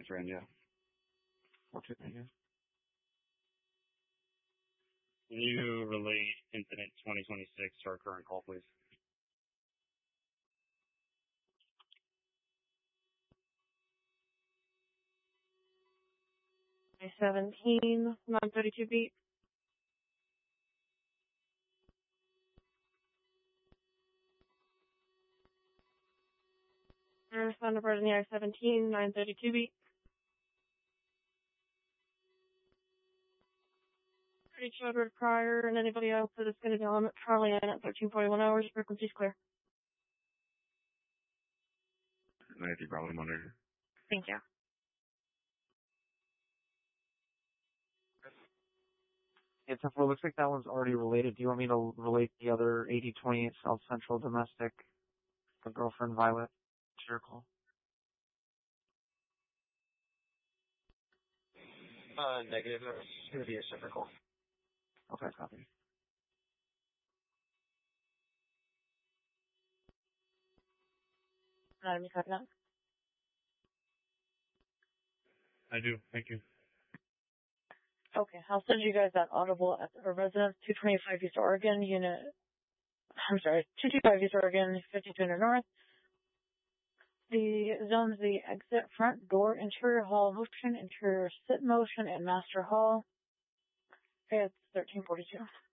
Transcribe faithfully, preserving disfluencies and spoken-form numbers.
It's Rand, yeah. What's it, yeah? Can you relate incident twenty twenty-six to our current call, please? seventeen, nine thirty-two beat. I respond to Bird in the I seventeen, nine thirty-two beat. Pretty Chadwick prior, and anybody else that is going to be on Charlie in at thirteen forty-one hours, frequency's clear. ninety Bravo monitor. Thank you. It's it looks like that one's already related. Do you want me to relate the other eighty twenty-eight South Central domestic, the girlfriend Violet, to your call? Uh, negative. It's going to be a separate call. Okay, copy. Adam, you copy that? I do. Thank you. Okay, I'll send you guys that audible at our residence, two twenty-five East Oregon, unit, I'm sorry, two twenty-five East Oregon, fifty-two hundred North. The zone's the exit, front door, interior hall motion, interior sit motion, and master hall. Okay, it's thirteen forty-two.